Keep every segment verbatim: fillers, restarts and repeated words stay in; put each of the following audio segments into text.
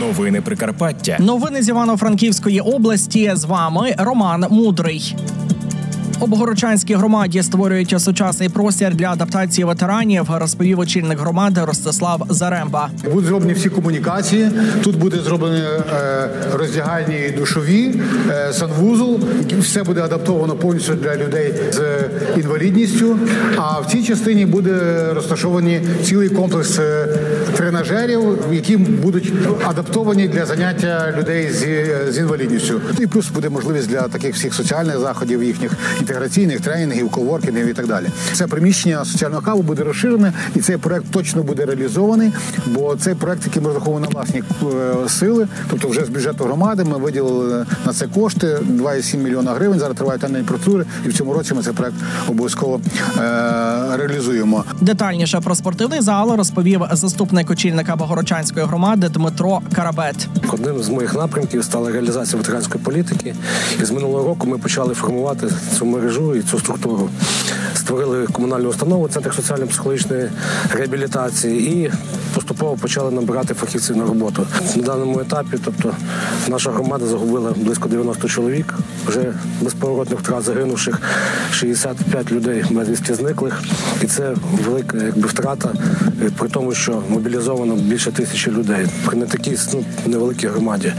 Новини Прикарпаття. Новини з Івано-Франківської області. З вами Роман Мудрий. У Богородчанській громаді створюють сучасний простір для адаптації ветеранів, розповів очільник громади Ростислав Заремба. Будуть зроблені всі комунікації, тут буде зроблені роздягальні і душові, санвузол, все буде адаптовано повністю для людей з інвалідністю, а в цій частині буде розташовані цілий комплекс тренажерів, які будуть адаптовані для заняття людей з інвалідністю. І плюс буде можливість для таких всіх соціальних заходів, їхніх інтеграційних тренінгів, коворкінгів і так далі. Це приміщення соціального хабу буде розширене, і цей проект точно буде реалізований, бо цей проект, який ми розраховуємо на власні сили, тобто вже з бюджету громади ми виділили на це кошти два цілих сім мільйона гривень, зараз тривають тендерні процедури, і в цьому році ми цей проект обов'язково е- реалізуємо. Детальніше про спортивний зал розповів заступник очільника Богородчанської громади Дмитро Карабет. Одним з моїх напрямків стала реалізація ветеранської політики, і з минулого року ми почали формувати цю мережу і цю структуру. Створили комунальну установу, Центр соціально-психологічної реабілітації, і поступово почали набирати фахівців на роботу. На даному етапі, тобто, наша громада загубила близько дев'яносто чоловік, вже безповоротних втрат загинувших, шістдесят п'ять людей безвісти зниклих. І це велика якби втрата, при тому, що мобілізовано більше тисячі людей. При не такій ну, невеликій громаді.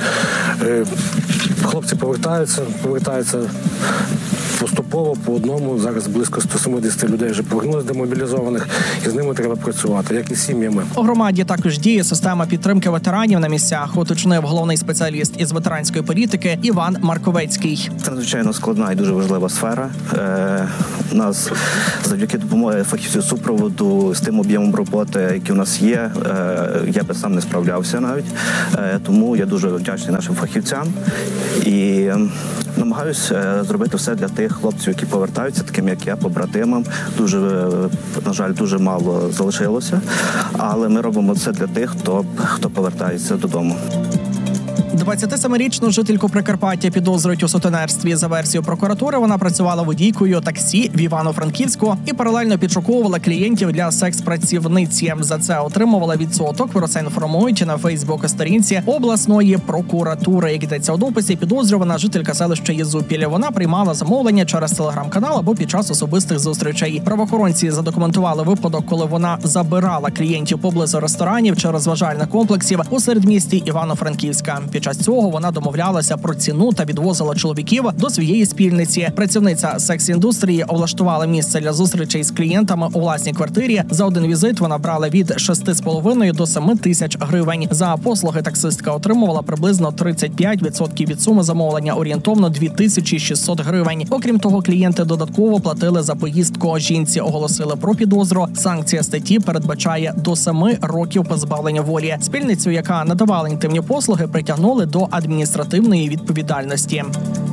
Хлопці повертаються, повертаються поступово по одному. Зараз близько сто сімдесят людей вже повернулися демобілізованих, і з ними треба працювати, як і з сім'ями. У громаді також діє система підтримки ветеранів на місцях, уточнив головний спеціаліст із ветеранської політики Іван Марковецький. Це надзвичайно складна і дуже важлива сфера. Е, нас завдяки допомоги фахівців супроводу з тим об'ємом роботи, який у нас є, е, я би сам не справлявся навіть. Е, тому я дуже вдячний нашим фахівцям і намагаюся зробити все для тих хлопців, які повертаються, таким як я, побратимам. Дуже, на жаль, дуже мало залишилося, але ми робимо це для тих, хто, хто повертається додому. двадцятисемирічну жительку Прикарпаття підозрюють у сутенерстві. За версією прокуратури, вона працювала водійкою таксі в Івано-Франківську і паралельно підшуковувала клієнтів для секс-працівниці. За це отримувала відсоток. Про це інформують на Фейсбук-сторінці обласної прокуратури. Як йдеться у дописі, підозрювана жителька селища Єзупіль. Вона приймала замовлення через телеграм-канал або під час особистих зустрічей. Правоохоронці задокументували випадок, коли вона забирала клієнтів поблизу ресторанів чи розважальних комплексів у середмісті Івано-Франківська. Під час цього вона домовлялася про ціну та відвозила чоловіків до своєї спільниці. Працівниця секс-індустрії облаштувала місце для зустрічей з клієнтами у власній квартирі. За один візит вона брала від шести з половиною до семи тисяч гривень. За послуги таксистка отримувала приблизно тридцять п'ять відсотків від суми замовлення, орієнтовно дві тисячі шістсот гривень. Окрім того, клієнти додатково платили за поїздку. Жінці оголосили про підозру. Санкція статті передбачає до семи років позбавлення волі. Спільницю, яка надавала інтимні послуги, притягнули до адміністративної відповідальності.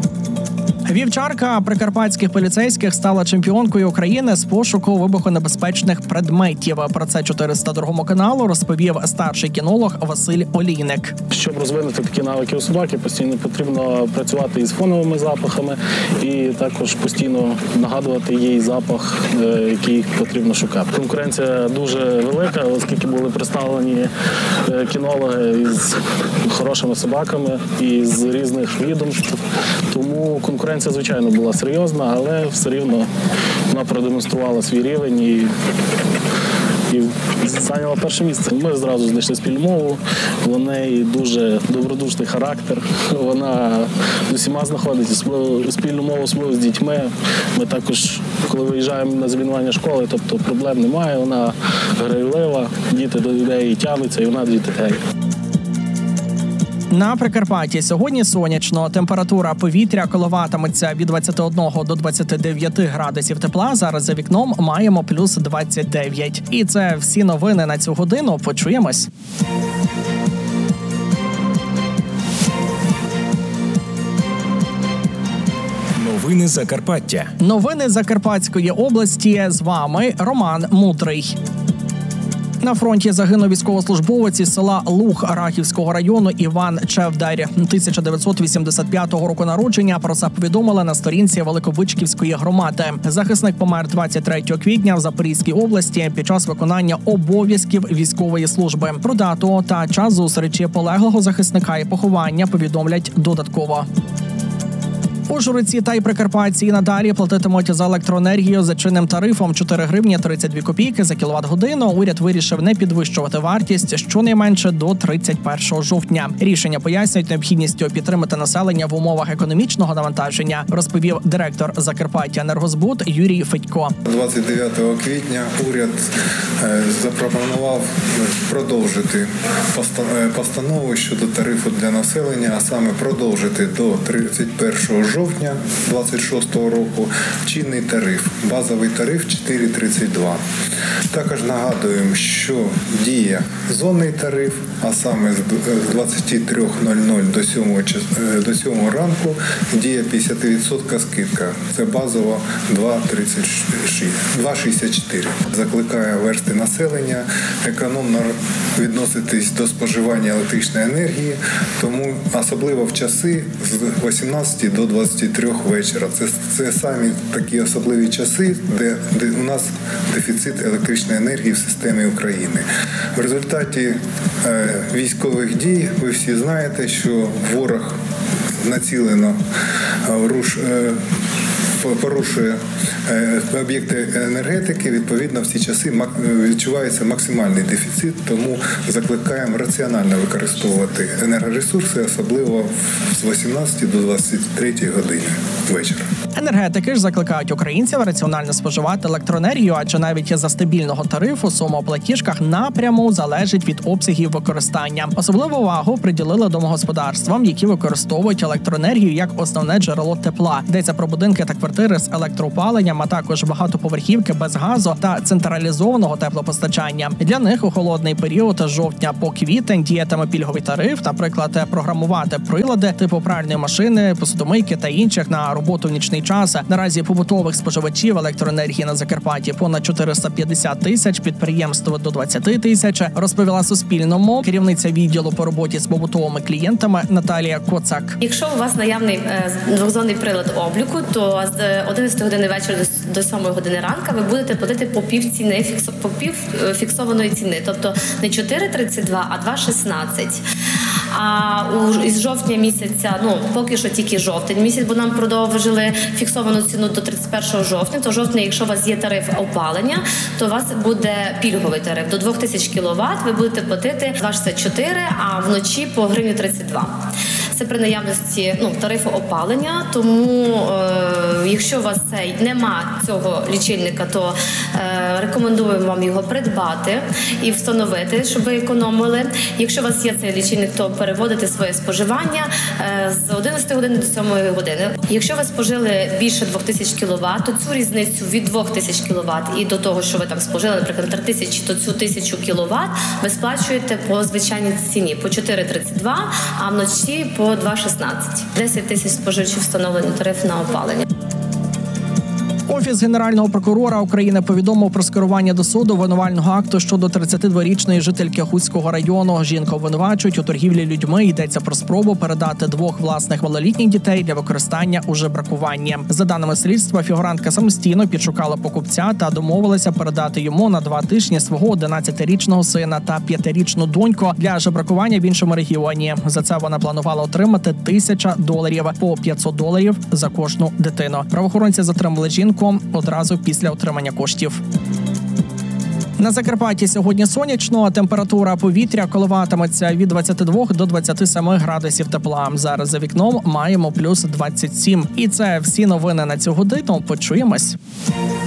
Вівчарка прикарпатських поліцейських стала чемпіонкою України з пошуку вибухонебезпечних предметів. Про це чотириста другому каналу розповів старший кінолог Василь Олійник. Щоб розвинути такі навики у собаки, постійно потрібно працювати із фоновими запахами і також постійно нагадувати їй запах, який потрібно шукати. Конкуренція дуже велика, оскільки були представлені кінологи із хорошими собаками із різних відомств. Тому конкуренція Це, звичайно, була серйозна, але все рівно вона продемонструвала свій рівень і, і зайняла перше місце. Ми зразу знайшли спільну мову, у неї дуже добродушний характер, вона з усіма знаходить спільну мову, особливо з дітьми. Ми також, коли виїжджаємо на звільнення школи, тобто проблем немає, вона грайлива, діти до неї тягнуться і вона до дітей. На Прикарпатті сьогодні сонячно. Температура повітря коливатиметься від двадцяти одного до двадцяти дев'яти градусів тепла. Зараз за вікном маємо плюс двадцять дев'ять. І це всі новини на цю годину. Почуємось. Новини Закарпаття. Новини Закарпатської області. З вами Роман Мудрий. На фронті загинув військовослужбовець із села Луг Рахівського району Іван Чевдарь. тисяча дев'ятсот вісімдесят п'ятого року народження. Про це повідомили на сторінці Великобичківської громади. Захисник помер двадцять третього квітня в Запорізькій області під час виконання обов'язків військової служби. Про дату та час зустрічі полеглого захисника і поховання повідомлять додатково. Ужгородці та й прикарпатці і надалі платитимуть за електроенергію за чинним тарифом чотири гривні тридцять дві копійки за кіловат-годину. Уряд вирішив не підвищувати вартість щонайменше до тридцять першого жовтня. Рішення пояснюють необхідністю підтримати населення в умовах економічного навантаження, розповів директор Закарпаттяенергозбуд Юрій Федько. двадцять дев'ятого квітня уряд запропонував продовжити постанову щодо тарифу для населення, а саме продовжити до тридцять першого жовтня двадцять шостого року чинний тариф, базовий тариф чотири тридцять два. Також нагадуємо, що діє зонний тариф, а саме з двадцять три нуль нуль до сьомого ранку діє п'ятдесят відсотків скидка. Це базово два шістдесят чотири. Закликає версти населення економно відноситись до споживання електричної енергії, тому особливо в часи з вісімнадцяти до двадцяти трьох вечора. Це, це самі такі особливі часи, де, де у нас дефіцит електричної енергії в системі України. В результаті е, військових дій ви всі знаєте, що ворог націлено е, руш, е, порушує об'єкти енергетики, відповідно, в ці часи відчувається максимальний дефіцит, тому закликаємо раціонально використовувати енергоресурси, особливо з вісімнадцяти до двадцяти третьої години вечора. Енергетики ж закликають українців раціонально споживати електроенергію, адже навіть за стабільного тарифу сума у платіжках напряму залежить від обсягів використання. Особливу увагу приділили домогосподарствам, які використовують електроенергію як основне джерело тепла. Йдеться про будинки та квартири з електроопаленням, а також багатоповерхівки без газу та централізованого теплопостачання. Для них у холодний період з жовтня по квітень діятиме пільговий тариф, наприклад, програмувати прилади типу пральної машини, посудомийки та інших на роботу в нічний час. Наразі побутових споживачів електроенергії на Закарпатті понад чотириста п'ятдесят тисяч, підприємств до двадцять тисяч, розповіла Суспільному керівниця відділу по роботі з побутовими клієнтами Наталія Коцак. Якщо у вас наявний двохзонний прилад обліку, то з одинадцятої години вечора до сьомої години ранку ви будете платити по пів ціни, по пів фіксованої ціни, тобто не чотири тридцять два, а два шістнадцять. А у із жовтня місяця, ну поки що тільки жовтень місяць, бо нам продовжили фіксовану ціну до тридцять першого жовтня, то жовтня, якщо у вас є тариф опалення, то у вас буде пільговий тариф. До двох тисяч кіловат ви будете платити два шістдесят чотири, а вночі по гривні тридцять два. Це при наявності ну, тарифу опалення, тому е, якщо у вас цей нема цього лічильника, то е, рекомендуємо вам його придбати і встановити, щоб ви економили. Якщо у вас є цей лічильник, то переводити своє споживання е, з одинадцятої години до сьомої години. Якщо ви спожили більше двох тисяч кіловат, то цю різницю від двох тисяч кіловат і до того, що ви там спожили, наприклад, три тисячі, то цю тисячу кіловат ви сплачуєте по звичайній ціні, по чотири тридцять два, а вночі по два шістнадцять. десять тисяч споживачів встановлено тариф на опалення. Офіс Генерального прокурора України повідомив про скерування до суду обвинувального акту щодо тридцятидворічної жительки Хуцького району. Жінку обвинувачують у торгівлі людьми. Йдеться про спробу передати двох власних малолітніх дітей для використання у жебракуванні. За даними слідства, фігурантка самостійно підшукала покупця та домовилася передати йому на два тижні свого одинадцятирічного сина та п'ятирічну доньку для жебракування в іншому регіоні. За це вона планувала отримати тисяча доларів, по п'ятсот доларів за кожну дитину. Правоохоронці затримали жінку одразу після отримання коштів. На Закарпатті сьогодні сонячно, а температура повітря коливатиметься від двадцяти двох до двадцяти семи градусів тепла. Зараз за вікном маємо плюс двадцять сім. І це всі новини на цю годину. Почуємось.